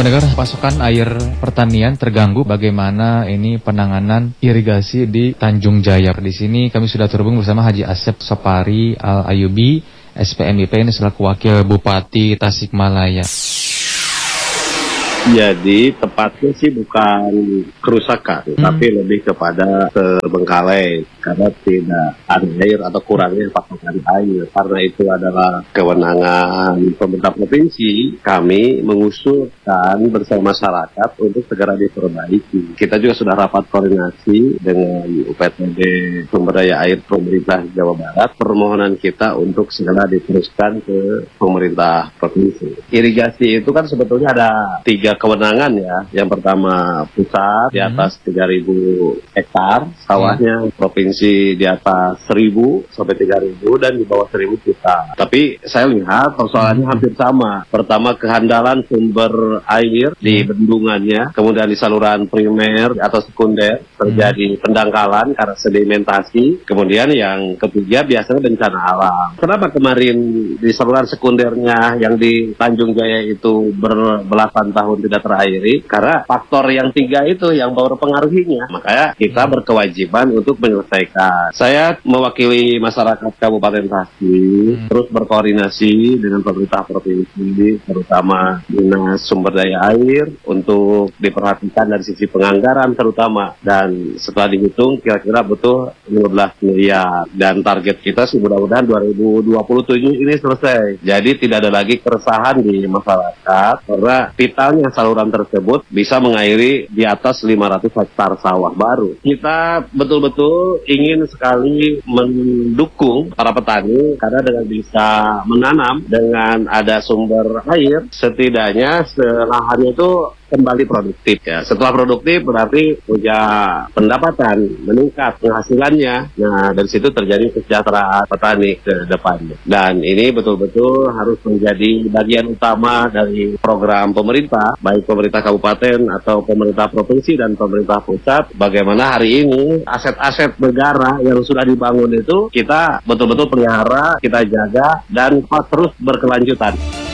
pendengar, pasokan air pertanian terganggu. Bagaimana ini penanganan irigasi di Tanjung Jaya? Di sini kami sudah terhubung bersama Haji Asep Sopari Al-Ayubi, SPMIP, ini selaku Wakil Bupati Tasikmalaya. Jadi tepatnya sih bukan kerusakan, tapi lebih kepada terbengkalai karena tidak ada air atau kurangnya pasokan air. Karena itu adalah kewenangan pemerintah provinsi, kami mengusulkan bersama masyarakat untuk segera diperbaiki. Kita juga sudah rapat koordinasi dengan UPTD Sumber Daya Air Pemerintah Jawa Barat. Permohonan kita untuk segera diteruskan ke pemerintah provinsi. Irigasi itu kan sebetulnya ada 3 kewenangan ya. Yang pertama pusat di atas 3.000 hektar sawahnya, provinsi di atas 1.000 sampai 3.000 dan di bawah 1.000 kita. Tapi saya lihat persoalannya hampir sama. Pertama kehandalan sumber air di bendungannya, kemudian di saluran primer atau sekunder terjadi pendangkalan karena sedimentasi. Kemudian yang ketiga biasanya bencana alam. Kenapa kemarin di saluran sekundernya yang di Tanjung Jaya itu berbelasan tahun tidak terairi? Karena faktor yang 3 itu yang berpengaruhinya. Makanya kita berkewajiban untuk menyelesaikan. Saya mewakili masyarakat Kabupaten Tasik, terus berkoordinasi dengan pemerintah provinsi, terutama Dinas Sumber Daya Air, untuk diperhatikan dari sisi penganggaran terutama. Dan setelah dihitung kira-kira butuh 15 miliar. Dan target kita sih mudah-mudahan 2027 ini selesai. Jadi tidak ada lagi keresahan di masyarakat karena vitalnya saluran tersebut bisa mengairi di atas 500 hektar sawah baru. Kita betul-betul ingin sekali mendukung para petani karena dengan bisa menanam dengan ada sumber air, setidaknya lahannya itu kembali produktif ya. Setelah produktif berarti punya pendapatan, meningkat penghasilannya. Nah, dari situ terjadi kesejahteraan petani ke depannya. Dan ini betul-betul harus menjadi bagian utama dari program pemerintah, baik pemerintah kabupaten atau pemerintah provinsi dan pemerintah pusat. Bagaimana hari ini aset-aset negara yang sudah dibangun itu kita betul-betul pelihara, kita jaga dan terus berkelanjutan.